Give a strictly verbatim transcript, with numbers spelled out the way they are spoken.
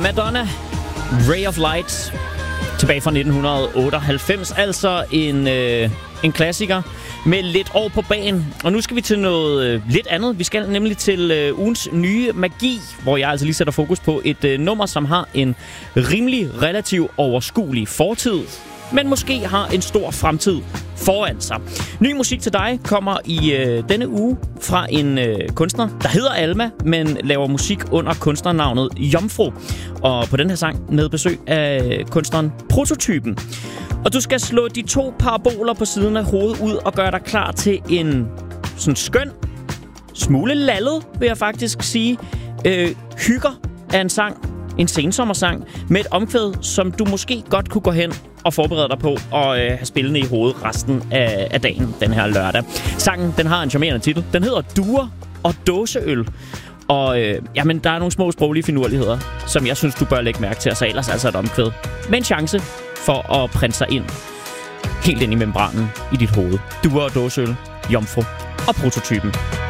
Madonna, Ray of Light, tilbage fra nitten otteoghalvfems. Altså en, øh, en klassiker med lidt år på banen. Og nu skal vi til noget øh, lidt andet. Vi skal nemlig til øh, ugens nye magi, hvor jeg altså lige sætter fokus på et øh, nummer, som har en rimelig relativt overskuelig fortid, men måske har en stor fremtid foran sig. Ny musik til dig kommer i øh, denne uge fra en øh, kunstner, der hedder Alma, men laver musik under kunstnernavnet Jomfru. Og på den her sang med besøg af kunstneren Prototypen. Og du skal slå de to paraboler på siden af hovedet ud og gøre dig klar til en sådan skøn, smule lallet, vil jeg faktisk sige, øh, hygger af en sang, en sensommersang, med et omkvæd, som du måske godt kunne gå hen og forberede dig på og øh, have spillende i hovedet resten af, af dagen, den her lørdag. Sangen, den har en charmerende titel. Den hedder Duer og Dåseøl. Og øh, jamen, der er nogle små sproglige finurligheder, som jeg synes, du bør lægge mærke til, og så ellers altså et omkvæd. Med en chance for at printe sig ind helt ind i membranen i dit hoved. Duer og Dåseøl, Jomfru og Prototypen.